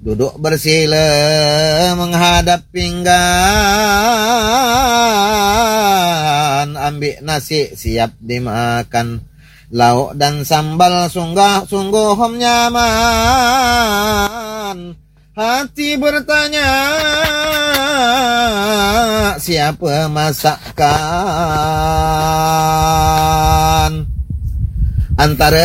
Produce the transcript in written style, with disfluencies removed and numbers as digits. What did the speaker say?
Duduk bersila menghadap pinggan, ambil nasi siap dimakan. Lauk dan sambal sungguh nyaman. Hati bertanya, siapa masakkan? Antara